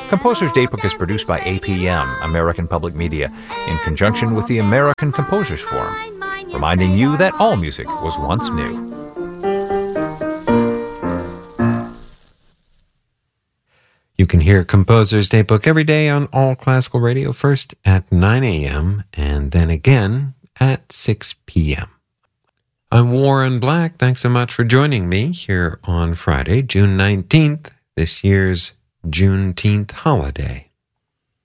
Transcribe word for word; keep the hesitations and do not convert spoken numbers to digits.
Composer's Daybook is produced by A P M, American Public Media, in conjunction with the American Composers Forum, reminding you that all music was once new. You can hear Composer's Daybook every day on All Classical Radio, first at nine a.m. and then again at six p.m. I'm Warren Black. Thanks so much for joining me here on Friday, June nineteenth, this year's Juneteenth holiday.